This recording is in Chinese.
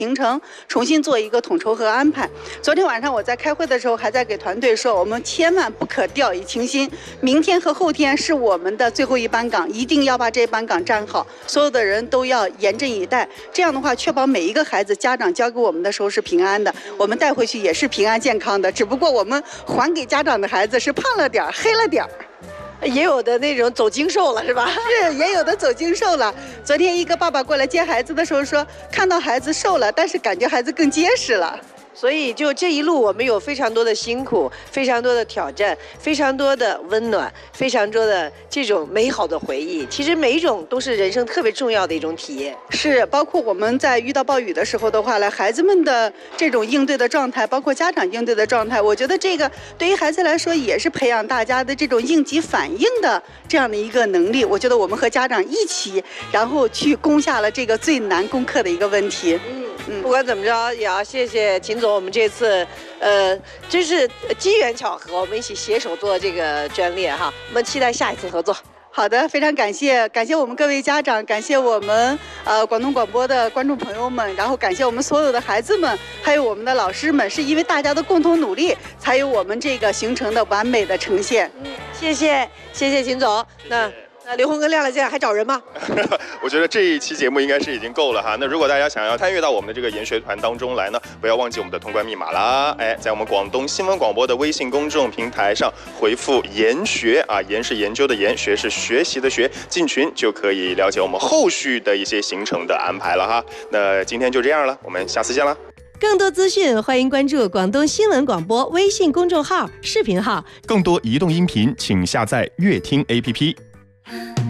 行程重新做一个统筹和安排。昨天晚上我在开会的时候，还在给团队说，我们千万不可掉以轻心。明天和后天是我们的最后一班岗，一定要把这班岗站好，所有的人都要严阵以待。这样的话，确保每一个孩子家长交给我们的时候是平安的，我们带回去也是平安健康的。只不过我们还给家长的孩子是胖了点儿、黑了点儿。 也有的那种走精瘦了是吧？ 是，也有的走精瘦了。昨天一个爸爸过来接孩子的时候说，看到孩子瘦了，但是感觉孩子更结实了。 所以就这一路我们有非常多的辛苦，非常多的挑战，非常多的温暖，非常多的这种美好的回忆。其实每一种都是人生特别重要的一种体验。 是，包括我们在遇到暴雨的时候的话呢，孩子们的这种应对的状态，包括家长应对的状态，我觉得这个对于孩子来说也是培养大家的这种应急反应的这样的一个能力。我觉得我们和家长一起，然后去攻下了这个最难攻克的一个问题。 不管怎么着，也要谢谢秦总，我们这次，真是机缘巧合，我们一起携手做这个专列哈，我们期待下一次合作。 好的，非常感谢我们各位家长，感谢我们广东广播的观众朋友们，然后感谢我们所有的孩子们，还有我们的老师们，是因为大家的共同努力，才有我们这个行程的完美的呈现。 谢谢秦总。那刘洪跟亮亮现在还找人吗？ 我觉得这一期节目应该是已经够了哈。那如果大家想要参与到我们的这个研学团当中来呢，不要忘记我们的通关密码啦。在我们广东新闻广播的微信公众平台上回复研学啊，研是研究的研，学是学习的学，进群就可以了解我们后续的一些行程的安排了哈。那今天就这样了，我们下次见啦。 更多资讯，欢迎关注广东新闻广播微信公众号、视频号。 更多移动音频，请下载乐听 APP。